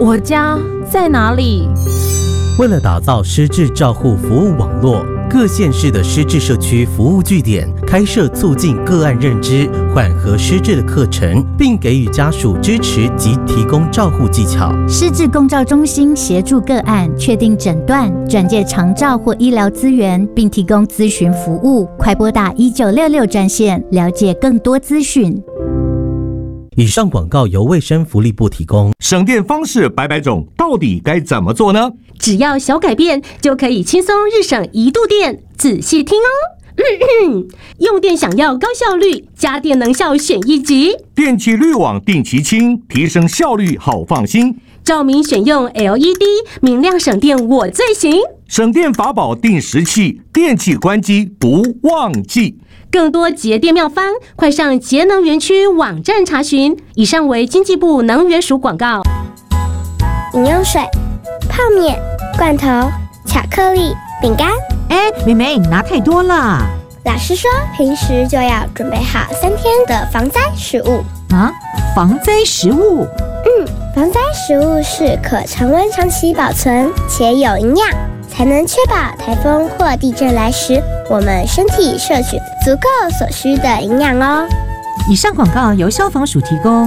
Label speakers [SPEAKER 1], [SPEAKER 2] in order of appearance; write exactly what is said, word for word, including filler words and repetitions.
[SPEAKER 1] 我家在哪里？
[SPEAKER 2] 为了打造失智照护服务网络，各县市的失智社区服务据点开设促进个案认知、缓和失智的课程，并给予家属支持及提供照护技巧。
[SPEAKER 3] 失智共照中心协助个案确定诊断、转介长照或医疗资源，并提供咨询服务。快拨打一九六六专线，了解更多资讯。
[SPEAKER 2] 以上广告由卫生福利部提供。
[SPEAKER 4] 省电方式百百种，到底该怎么做呢？
[SPEAKER 5] 只要小改变，就可以轻松日省一度电。仔细听哦。嗯、用电想要高效率，家电能效选一级。
[SPEAKER 4] 电气滤网定期清，提升效率好放心。
[SPEAKER 5] 照明选用 L E D， 明亮省电我最行。
[SPEAKER 4] 省电法宝定时器，电器关机不忘记。
[SPEAKER 5] 更多节电妙方，快上节能园区网站查询。以上为经济部能源署广告。
[SPEAKER 6] 饮用水、泡面、罐头、巧克力、饼干。
[SPEAKER 7] 哎，妹妹，你拿太多了。
[SPEAKER 6] 老师说，平时就要准备好三天的防灾食物。
[SPEAKER 7] 啊，防灾食物？
[SPEAKER 6] 嗯，防灾食物是可常温长期保存且有营养，才能确保台风或地震来时，我们身体摄取足够所需的营养哦。
[SPEAKER 7] 以上广告由消防署提供。